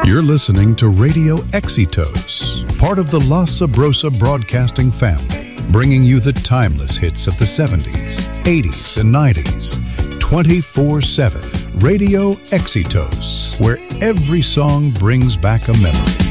You're listening to Radio Éxitos, part of the La Sabrosa Broadcasting family, bringing you the timeless hits of the 70s, 80s, and 90s, 24/7. Radio Éxitos, where every song brings back a memory.